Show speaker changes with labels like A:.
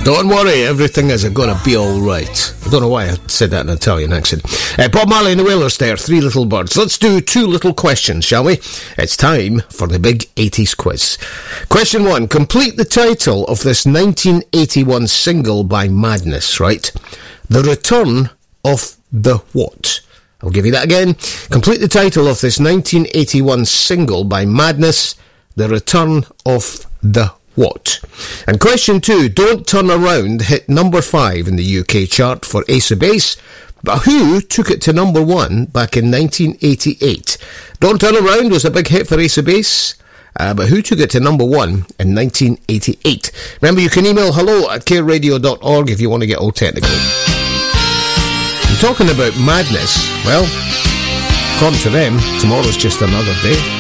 A: Don't worry, everything is going to be all right. I don't know why I said that in an Italian accent. Bob Marley and the Wailers there, Three Little Birds. Let's do two little questions, shall we? It's time for the big 80s quiz. Question 1. Complete the title of this 1981 single by Madness, right? The Return of the What? I'll give you that again. Complete the title of this 1981 single by Madness, The Return of the What? And question 2, Don't Turn Around hit number 5 in the UK chart for Ace of Base, but who took it to number 1 back in 1988? Don't Turn Around was a big hit for Ace of Base, but who took it to number 1 in 1988? Remember, you can email hello@careradio.org if you want to get all technical. And talking about Madness, well, according to them, tomorrow's just another day.